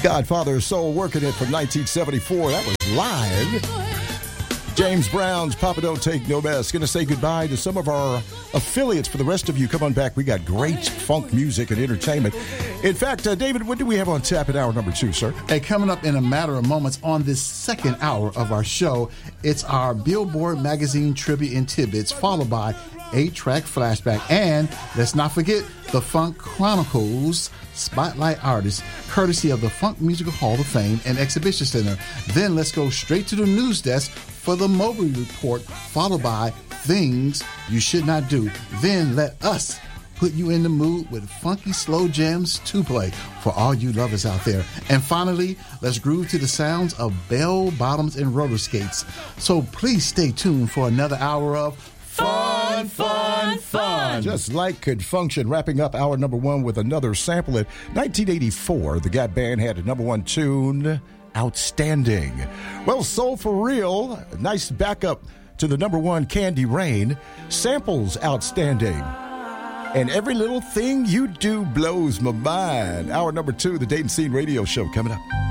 Godfather of Soul working it from 1974. That was live. James Brown's Papa Don't Take No Mess. Going to say goodbye to some of our affiliates. For the rest of you, come on back. We got great funk music and entertainment. In fact, David, what do we have on tap at hour number 2, sir? Hey, coming up in a matter of moments on this second hour of our show, it's our Billboard Magazine Trivia and Tidbits, followed by 8-track flashback. And let's not forget the Funk Chronicles Spotlight Artists, courtesy of the Funk Musical Hall of Fame and Exhibition Center. Then let's go straight to the news desk for the Mobley Report, followed by Things You Should Not Do. Then let us put you in the mood with funky slow jams to play for all you lovers out there. And finally, let's groove to the sounds of bell bottoms and roller skates. So please stay tuned for another hour of Fun, Fun, Fun. Just like could function. Wrapping up hour number 1 with another sample. In 1984, the Gat Band had a number 1 tune, Outstanding. Well, Soul for Real, nice backup to the number 1 Candy Rain. Samples Outstanding. And Every Little Thing You Do Blows My Mind. Hour number 2, the Dayton Scene Radio Show coming up.